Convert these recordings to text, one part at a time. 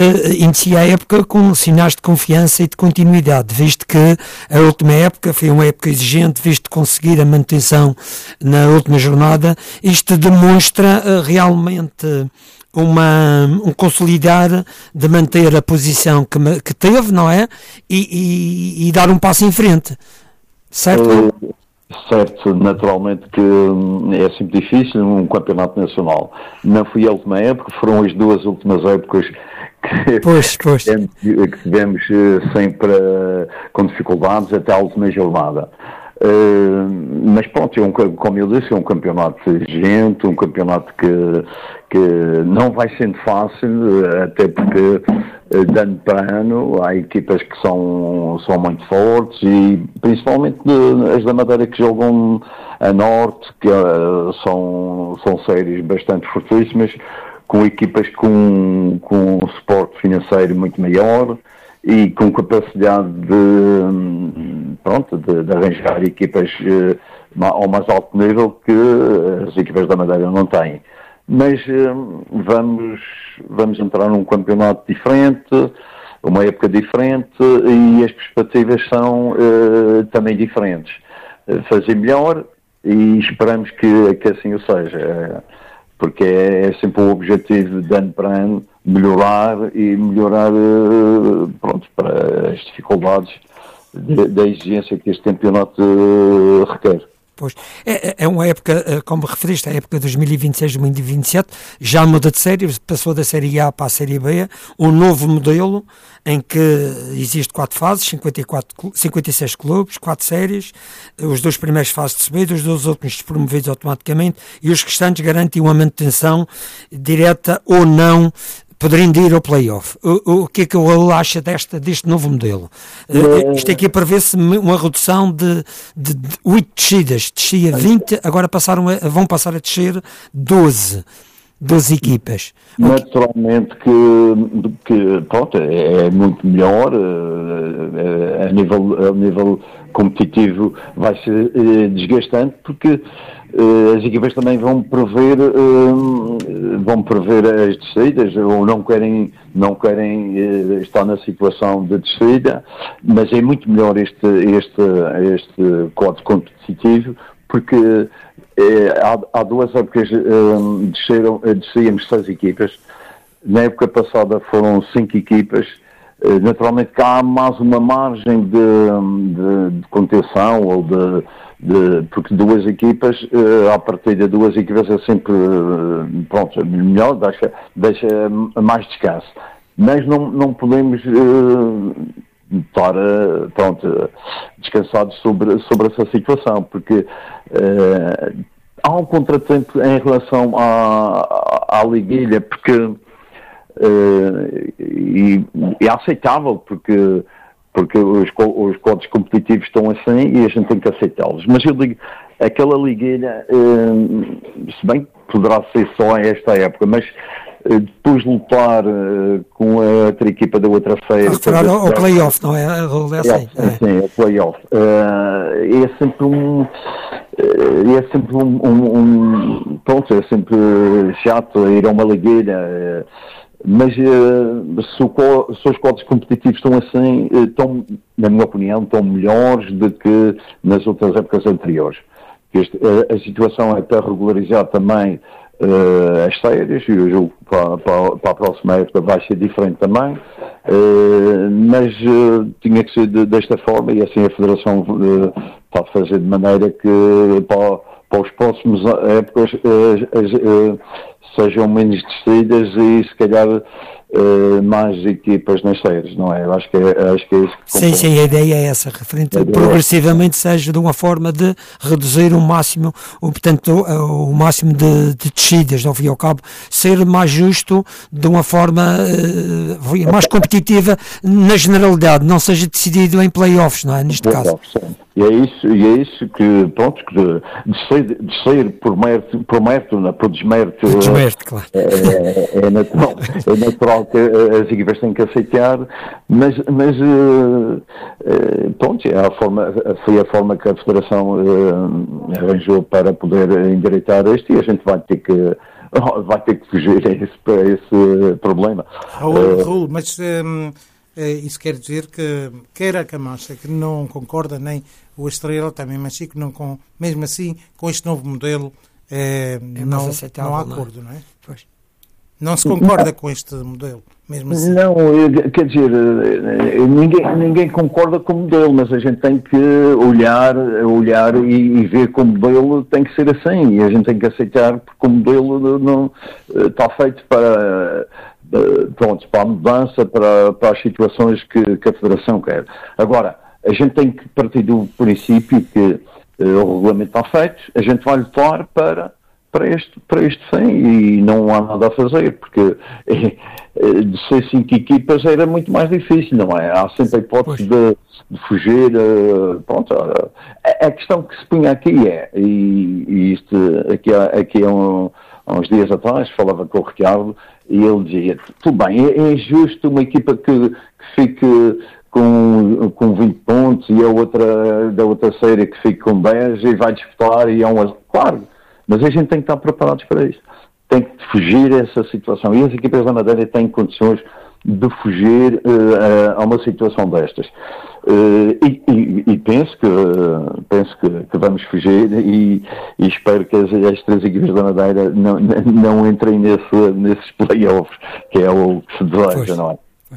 inicia a época com sinais de confiança e de continuidade, visto que a última época foi uma época exigente, visto conseguir a manutenção na última jornada. Isto demonstra realmente um consolidar de manter a posição que teve, não é? E dar um passo em frente, certo? Certo, naturalmente que é sempre difícil um campeonato nacional. Não foi a última época, foram as duas últimas épocas que tivemos sempre com dificuldades até a última jornada. Mas pronto, como eu disse, é um campeonato exigente, um campeonato que não vai sendo fácil, até porque de ano para ano há equipas que são muito fortes, e principalmente as da Madeira que jogam a norte, que são séries bastante fortíssimas, com equipas com um suporte financeiro muito maior e com capacidade de arranjar equipas ao mais alto nível que as equipas da Madeira não têm. Mas vamos entrar num campeonato diferente, uma época diferente, e as perspectivas são também diferentes. Fazer melhor, e esperamos que assim o seja, porque é sempre o objetivo de ano para ano melhorar para as dificuldades da exigência que este campeonato requer. Pois, é uma época, como referiste, a época 2026-2027, já muda de série, passou da série A para a série B, um novo modelo em que existe 4 fases, 56 clubes, 4 séries, os 2 primeiros fases de subida, os 2 últimos despromovidos automaticamente, e os restantes garantem uma manutenção direta ou não, poderiam ir ao play-off. O que é que ele acha deste novo modelo? Isto aqui prevê-se uma redução de 8 descidas. Descia 20, agora vão passar a descer 12 equipas. Naturalmente que pronto, é muito melhor, a nível competitivo vai ser desgastante, porque as equipas também vão prever as descidas, ou não querem estar na situação de descida, mas é muito melhor este quadro competitivo, porque há 2 épocas descíamos 6 equipas, na época passada foram 5 equipas. Naturalmente que há mais uma margem de contenção, ou porque 2 equipas, a partir de 2 equipas é sempre melhor, deixa mais descanso. Mas não podemos estar descansados sobre essa situação, porque há um contratempo em relação à liguilha, porque é aceitável, porque os códigos competitivos estão assim e a gente tem que aceitá-los. Mas eu digo, aquela liguilha, se bem que poderá ser só esta época, mas depois de lutar com a outra equipa da outra série... ao play-off, não é? Sim, o play-off. É sempre chato ir a uma liguilha, mas se os códigos competitivos estão assim, na minha opinião, estão melhores do que nas outras épocas anteriores. A situação é para regularizar também as séries, e eu julgo que para a próxima época vai ser diferente também, mas tinha que ser desta forma, e assim a Federação está a fazer de maneira que para os próximos épocas sejam menos descidas e se calhar mais equipas nas séries, não é? Eu acho que é isso que sim, a ideia é essa, referente progressivamente, seja de uma forma de reduzir o máximo de descidas, ao fim e ao cabo, ser mais justo, de uma forma mais competitiva na generalidade, não seja decidido em play-offs, não é? Neste caso. Sim. E é isso que, pronto, de ser por mérito, não, por desmérito, claro. É natural que as equipas têm que aceitar, mas pronto, foi a forma que a Federação arranjou para poder endireitar isto, e a gente vai ter que vai ter que fugir a esse problema. Raul, mas isso quer dizer que quer a Camacha, que não concorda, nem o Estrela, também Machico, mesmo assim, com este novo modelo, não há acordo, não é? Pois. Não se concorda com este modelo, mesmo assim? Não, quer dizer, ninguém concorda com o modelo, mas a gente tem que olhar e ver que o modelo tem que ser assim, e a gente tem que aceitar porque o modelo não está feito para a mudança, para as situações que a Federação quer. Agora, a gente tem que partir do princípio que o regulamento está feito, a gente vai lutar para este fim e não há nada a fazer, porque de ser 5 equipas era muito mais difícil, não é? Há sempre a hipótese de fugir. A questão que se punha aqui e isto aqui há uns dias atrás, falava com o Ricardo e ele dizia, tudo bem, é justo uma equipa que fique com 20 pontos e a outra da outra série que fique com 10 e vai disputar e claro, mas a gente tem que estar preparados para isso. Tem que fugir a essa situação. E as equipas da Madeira têm condições de fugir a uma situação destas. E penso que vamos fugir e espero que as 3 equipas da Madeira não entrem nesses play-offs, que é o que se deseja, não é?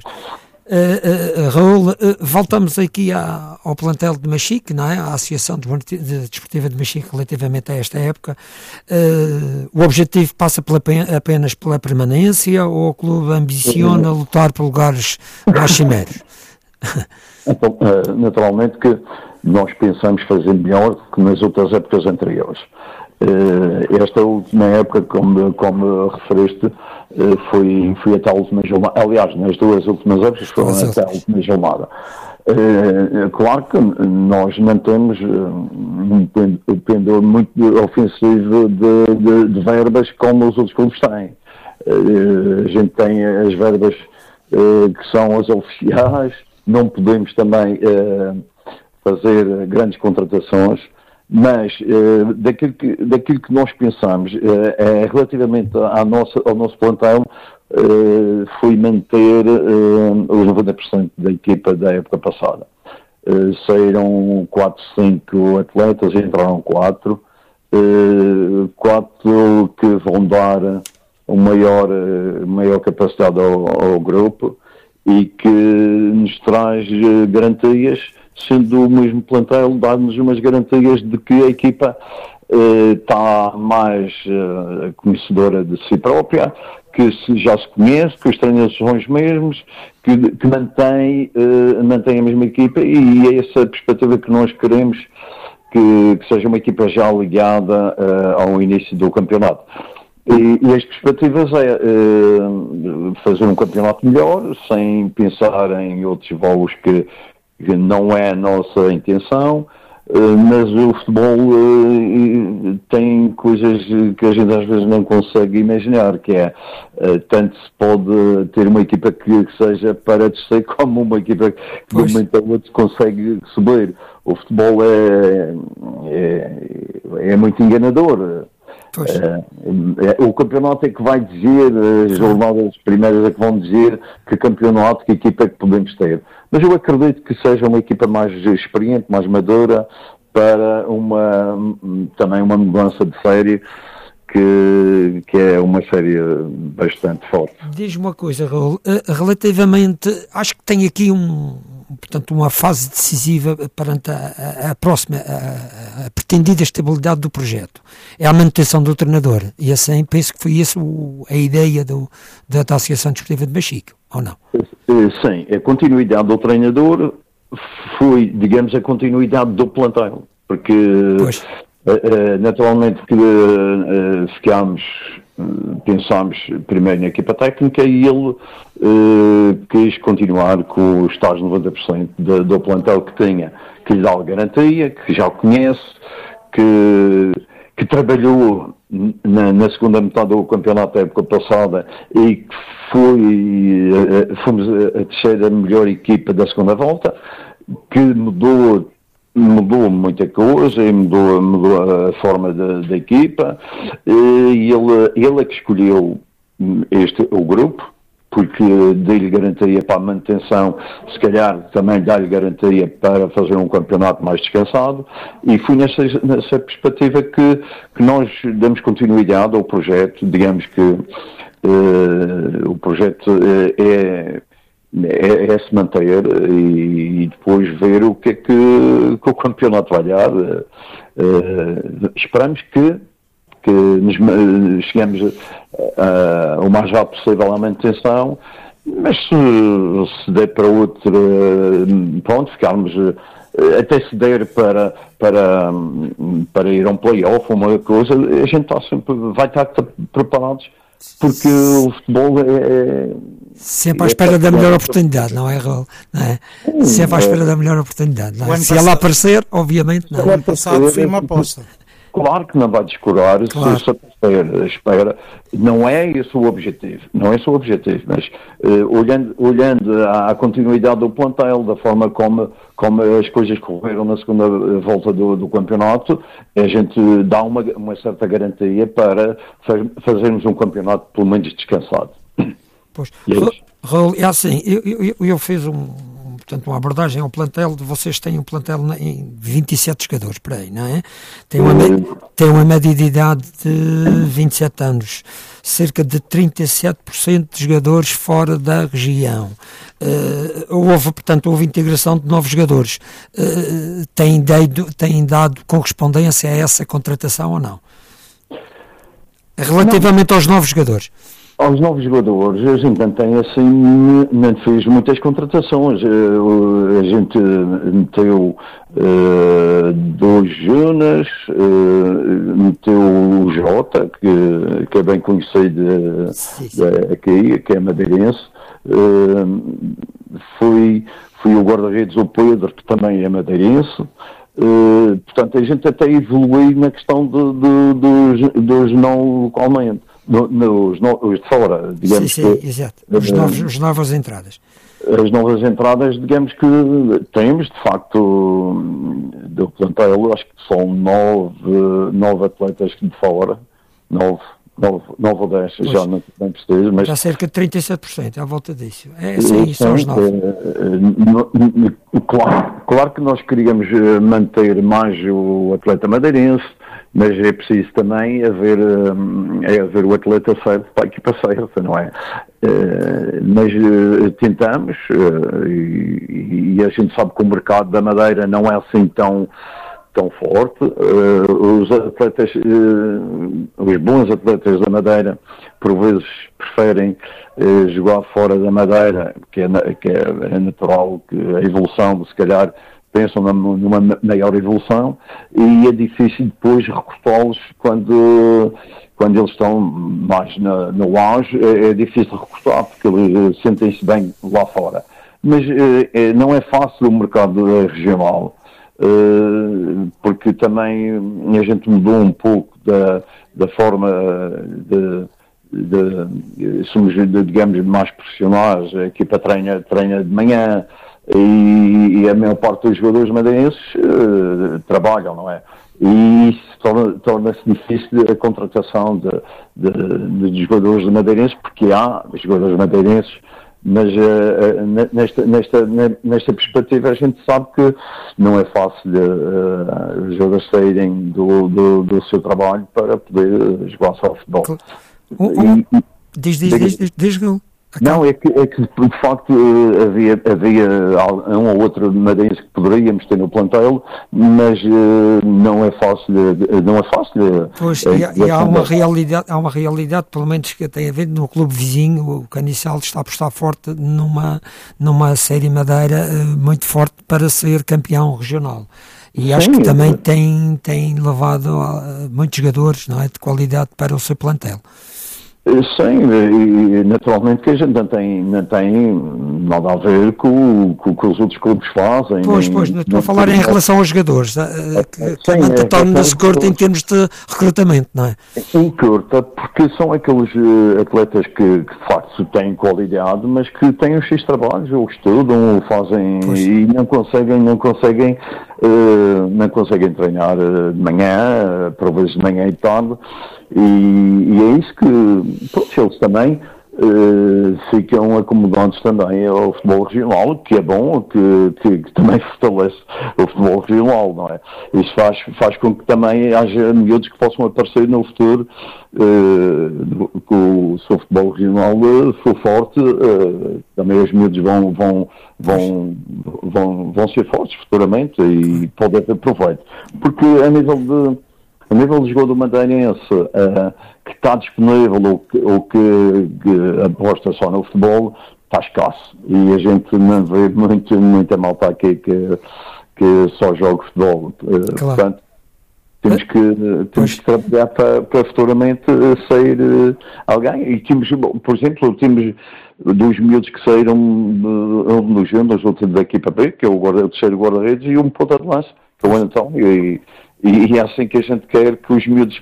Raul, voltamos aqui ao plantel de Machique, não é? À Associação Desportiva de Machique relativamente a esta época. O objetivo passa apenas pela permanência ou o clube ambiciona lutar por lugares mais cimeiros? Então, naturalmente que nós pensamos fazer melhor que nas outras épocas anteriores. Esta última época, como referiste, foi até a última jornada. Aliás, nas 2 últimas épocas foram até a última jornada. Claro que nós mantemos um pendor muito ofensivo de verbas como os outros clubes têm. A gente tem as verbas que são as oficiais, não podemos também fazer grandes contratações. Mas daquilo que nós pensamos relativamente ao nosso plantel foi manter os 90% da equipa da época passada. Saíram 4, 5 atletas, entraram 4 que vão dar uma maior capacidade ao grupo e que nos traz garantias, sendo o mesmo plantel, dar-nos umas garantias de que a equipa está mais conhecedora de si própria, que já se conhece, que os treinadores são os mesmos, que mantém a mesma equipa, e é essa perspectiva que nós queremos, que seja uma equipa já ligada ao início do campeonato. E as perspectivas é fazer um campeonato melhor, sem pensar em outros voos que não é a nossa intenção, mas o futebol tem coisas que a gente às vezes não consegue imaginar, que é tanto se pode ter uma equipa que seja para descer, como uma equipa que de um momento ao outro consegue subir. O futebol é muito enganador. O campeonato é que vai dizer, as jornadas primeiras é que vão dizer que campeonato, que equipa é que podemos ter. Mas eu acredito que seja uma equipa mais experiente, mais madura, para também uma mudança de série, que é uma série bastante forte. Diz-me uma coisa, Raul, relativamente, acho que tem aqui uma fase decisiva perante a próxima, a pretendida estabilidade do projeto. É a manutenção do treinador, e assim penso que foi essa a ideia da Associação Desportiva de Machique, ou não? Sim, a continuidade do treinador foi, digamos, a continuidade do plantel, porque naturalmente que pensámos primeiro na equipa técnica e ele quis continuar com os tais 90% do plantel que tinha, que lhe dá a garantia, que já o conhece, que trabalhou na segunda metade do campeonato da época passada e que fomos a terceira melhor equipa da segunda volta, que mudou mudou muita coisa, e mudou a forma da equipa, e ele é que escolheu o grupo, porque dei-lhe garantia para a manutenção, se calhar também dá-lhe garantia para fazer um campeonato mais descansado, e foi nessa perspectiva que nós damos continuidade ao projeto. Digamos que o projeto é se manter e depois ver o que é que o campeonato vai dar. Esperamos que chegamos o mais rápido possível à manutenção, mas se der para outra, pronto, ficarmos, até se der para ir a um play-off ou uma coisa, a gente vai estar preparados, porque o futebol sempre à espera da melhor oportunidade, não é, Raul? Não é? Sempre à espera da melhor oportunidade, não é? Se ela aparecer, obviamente não. O ano passado foi uma aposta. Claro que não vai descurar, claro. Se espera. Não é esse o objetivo, mas olhando à continuidade do plantel, da forma como as coisas correram na segunda volta do campeonato, a gente dá uma certa garantia para fazermos um campeonato pelo menos descansado. Pois, Raul, é assim, eu fiz portanto, uma abordagem ao plantel. Vocês têm um plantel em 27 jogadores, por aí, não é? Tem uma média de idade de 27 anos, cerca de 37% de jogadores fora da região. Houve integração de novos jogadores. Têm dado correspondência a essa contratação ou não? Relativamente aos novos jogadores. Aos novos jogadores, a gente não fez muitas contratações. A gente meteu 2 Jonas, meteu o Jota, que é bem conhecido aqui, que é madeirense. Foi o guarda-redes, o Pedro, que também é madeirense. Portanto, a gente até evoluiu na questão dos não localmente. Os de fora, digamos. Sim, exato. As novas entradas. As novas entradas, digamos que temos, de facto, do plantel, acho que são 9 atletas de fora, 9 ou 10, já não preciso, mas... Já cerca de 37%, à volta disso. São os 9. Claro que nós queríamos manter mais o atleta madeirense, mas é preciso também haver o atleta certo para a equipa certa, não é? Mas tentamos, e a gente sabe que o mercado da Madeira não é assim tão forte. Os atletas, os bons atletas da Madeira, por vezes preferem jogar fora da Madeira, que é natural, que a evolução, se calhar, pensam numa maior evolução, e é difícil depois recrutá-los quando eles estão mais no auge. É difícil recrutar, porque eles sentem-se bem lá fora. Mas não é fácil o mercado regional, porque também a gente mudou um pouco da forma somos, digamos, mais profissionais. A equipa treina de manhã, e a maior parte dos jogadores madeirenses trabalham, não é? E isso torna-se difícil a contratação de jogadores madeirenses, porque há jogadores madeirenses, mas nesta perspectiva a gente sabe que não é fácil os jogadores saírem do seu trabalho para poder jogar só futebol. Diz Não, é que de facto havia um ou outro madeirense que poderíamos ter no plantel, mas não é fácil. Pois, e há uma realidade, pelo menos que tem a ver no clube vizinho. O Caniçal está a apostar forte numa série Madeira muito forte para ser campeão regional. E acho que também tem levado muitos jogadores, não é, de qualidade para o seu plantel. Sim, e naturalmente que a gente não tem nada a ver com o que os outros clubes fazem. Pois, não estou a falar em relação aos jogadores, que torna-se curto em termos de recrutamento, não é? Curta, porque são aqueles atletas que de facto têm qualidade, mas que têm os seus trabalhos, ou estudam, ou fazem, e não conseguem não conseguem treinar de manhã, por vezes de manhã e tarde, e é isso que, pronto, eles também ficam acomodados também ao futebol regional, que é bom, que também fortalece o futebol regional, não é? Isso faz com que também haja miúdos que possam aparecer no futuro, que o seu futebol regional for forte, também os miúdos vão ser fortes futuramente e podem ter proveito. Porque a nível de jogador madeirense que está disponível ou que aposta só no futebol, está escasso. E a gente não vê muita malta aqui que só joga futebol. Claro. Portanto, temos que trabalhar para futuramente sair alguém. E temos, por exemplo, temos dois miúdos que saíram nos júniores, outro da equipa B, que é o terceiro guarda-redes, e um ponta de lança, que é o António. E é assim que a gente quer que os miúdos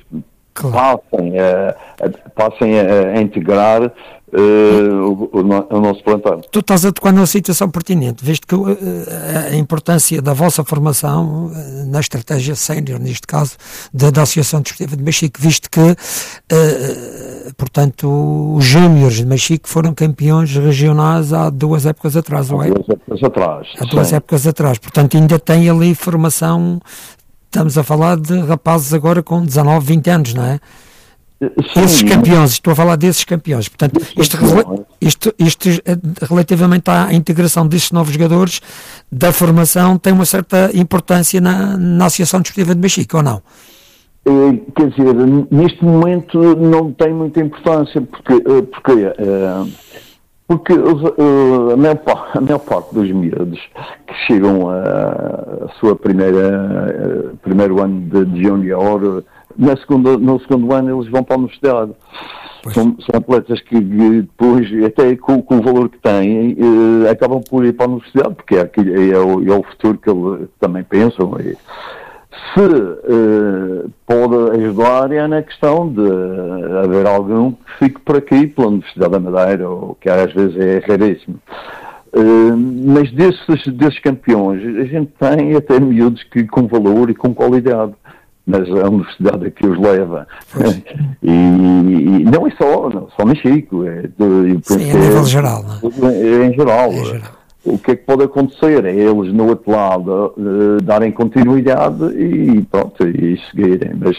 passem a integrar o nosso plantel. Tu estás a tocar numa situação pertinente, visto que a importância da vossa formação na estratégia sénior, neste caso, da Associação Desportiva de Machique, visto que, portanto, os júniores de Machique foram campeões regionais há 2 épocas atrás, não é? Há 2 épocas atrás. Há 2 épocas atrás, portanto, ainda tem ali formação. Estamos a falar de rapazes agora com 19, 20 anos, não é? Sim, esses campeões, estou a falar desses campeões. Portanto, isto relativamente à integração destes novos jogadores da formação tem uma certa importância na Associação Desportiva de Machique, ou não? Quer dizer, neste momento não tem muita importância, porque a maior parte dos miúdos que chegam a sua primeiro ano de junior, no segundo ano eles vão para a universidade. São atletas que depois, até com o valor que têm, acabam por ir para a universidade, porque é o futuro que eles também pensam. Se pode ajudar é na questão de haver algum que fique por aqui pela Universidade da Madeira, ou que às vezes é raríssimo. Mas desses campeões, a gente tem até miúdos com valor e com qualidade, mas a Universidade é que os leva. E não é só Machique, sim, a nível geral, não é? É em geral. O que é que pode acontecer? É eles, no outro lado, darem continuidade e pronto, e seguirem. Mas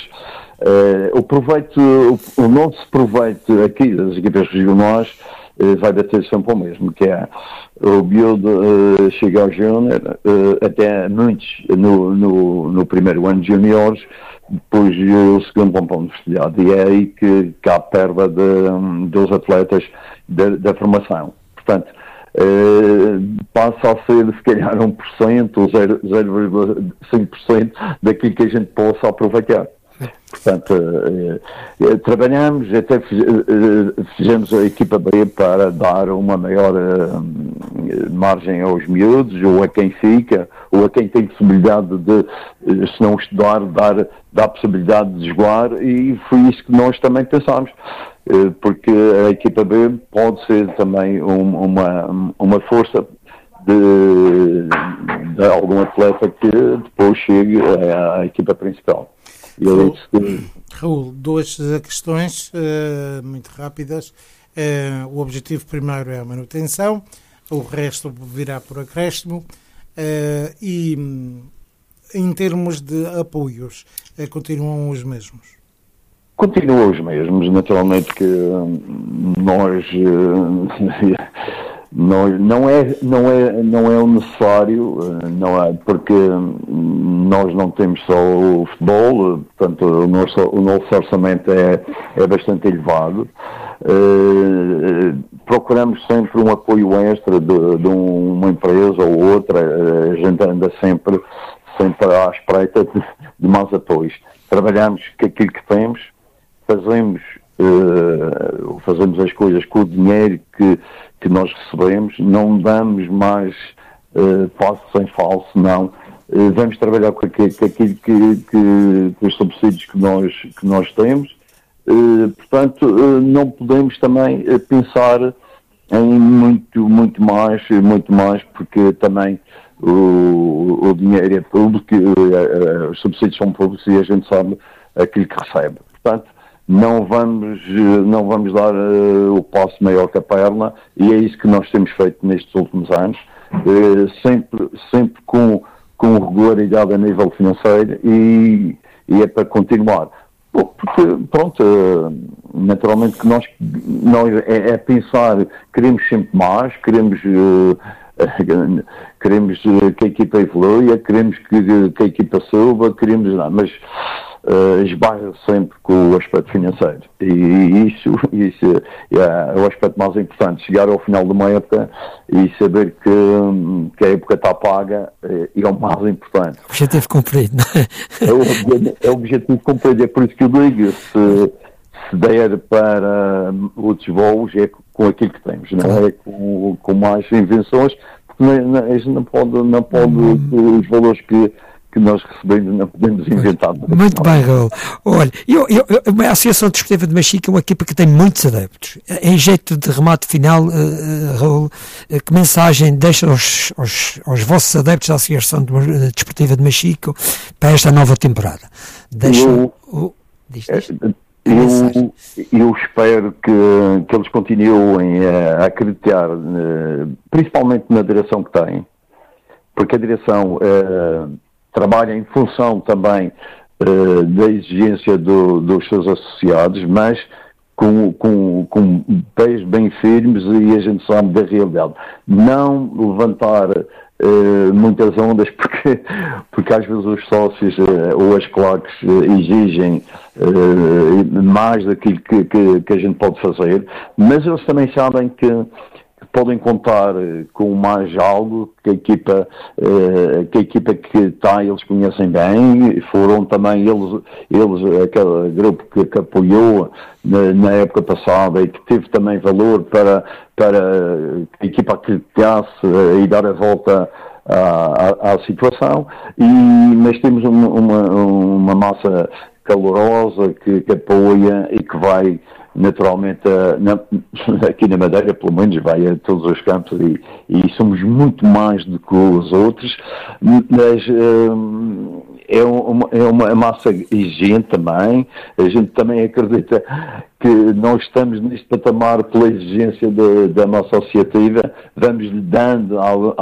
o nosso proveito aqui das equipas regionais vai bater sempre o mesmo, que é o miúdo chega ao júnior, até muitos no primeiro ano de juniores, depois o segundo vão para a universidade. E é aí que há a perda dos atletas da formação. Portanto, passa a ser se calhar 1% ou 0,5% daquilo que a gente possa aproveitar. Portanto, trabalhamos, até fizemos a equipa B para dar uma maior margem aos miúdos, ou a quem fica, ou a quem tem possibilidade de, se não estudar, dar a possibilidade de jogar, e foi isso que nós também pensámos. Porque a equipa B pode ser também uma força de algum atleta que depois chegue à equipa principal. Raul, 2 questões muito rápidas. O objetivo primeiro é a manutenção, o resto virá por acréscimo. E em termos de apoios, continuam os mesmos? Continuam os mesmos, naturalmente que nós não é o necessário, não é, porque nós não temos só o futebol, portanto o nosso orçamento é bastante elevado. Procuramos sempre um apoio extra de uma empresa ou outra, a gente anda sempre à espreita de mais apoios. Trabalhamos com aquilo que temos, fazemos as coisas com o dinheiro que nós recebemos, não damos mais passos em falso, não. Vamos trabalhar com aquilo que os subsídios que nós temos. Portanto, não podemos também pensar em muito mais, porque também o dinheiro é público, os subsídios são públicos e a gente sabe aquilo que recebe. Portanto, não vamos dar o passo maior que a perna, e é isso que nós temos feito nestes últimos anos, sempre com regularidade a nível financeiro, e é para continuar. Porque, pronto, naturalmente que nós é pensar, queremos sempre mais, queremos que a equipa evolua, queremos que a equipa suba, mas esbarra sempre com o aspecto financeiro, e isso é o aspecto mais importante. Chegar ao final de uma época e saber que a época está paga é o mais importante. O objetivo cumprido, não é? É o objetivo cumprido, é por isso que eu digo, se der para outros voos, é com aquilo que temos, não é com mais invenções, porque a gente não pode os valores que nós recebemos, não podemos inventar. Muito bem, Raul. Olha, a Associação Desportiva de Machica é uma equipa que tem muitos adeptos. Em jeito de remate final, Raul, que mensagem deixa aos vossos adeptos da Associação Desportiva de Machica para esta nova temporada? Eu espero que eles continuem a acreditar, principalmente na direção que têm, porque a direção trabalha em função também da exigência dos seus associados, mas com pés bem firmes, e a gente sabe da realidade. Não levantar muitas ondas, porque às vezes os sócios ou as claques exigem mais daquilo que a gente pode fazer, mas eles também sabem que podem contar com mais algo, que a equipa que está, eles conhecem bem, foram também eles aquele grupo que apoiou na época passada, e que teve também valor para que a equipa acreditasse e dar a volta à situação, mas temos uma massa calorosa que apoia e que vai naturalmente aqui na Madeira, pelo menos, vai a todos os campos, e somos muito mais do que os outros, mas é uma massa exigente também. A gente também acredita que nós estamos neste patamar pela exigência da nossa associativa, vamos-lhe dando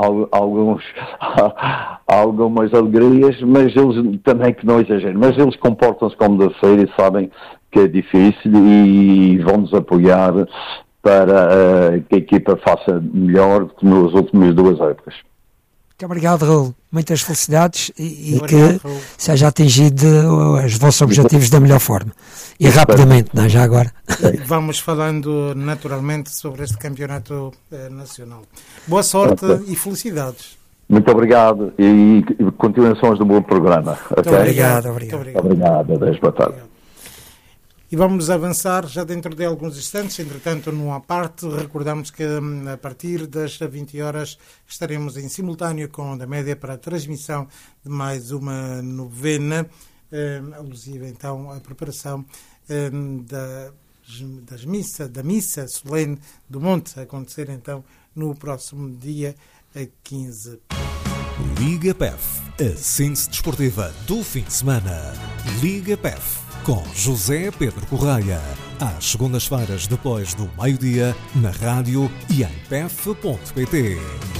algumas alegrias, mas eles também que não exagerem, mas eles comportam-se como deve ser e sabem que é difícil, e vão-nos apoiar para que a equipa faça melhor do que nas últimas 2 épocas. Muito obrigado, Raul. Muitas felicidades e que seja atingido os vossos objetivos da melhor forma. E rapidamente, não é? Já agora. Vamos falando naturalmente sobre este campeonato nacional. Boa sorte e felicidades. Muito obrigado e continuações do bom programa. Muito obrigado. Obrigado. Adeus, boa tarde. E vamos avançar já dentro de alguns instantes. Entretanto, numa parte, recordamos que a partir das 20 horas estaremos em simultâneo com a Onda Média para a transmissão de mais uma novena, alusiva então à preparação da missa solene do Monte, a acontecer então no próximo dia 15. Liga PEF, a síntese desportiva do fim de semana. Liga PEF, com José Pedro Correia, às segundas-feiras depois do meio-dia, na rádio e em pef.pt.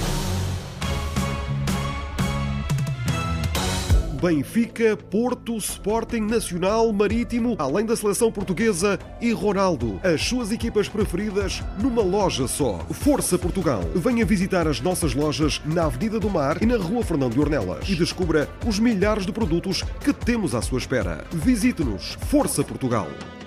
Benfica, Porto, Sporting, Nacional, Marítimo, além da seleção portuguesa e Ronaldo. As suas equipas preferidas numa loja só. Força Portugal. Venha visitar as nossas lojas na Avenida do Mar e na Rua Fernão de Ornelas e descubra os milhares de produtos que temos à sua espera. Visite-nos. Força Portugal.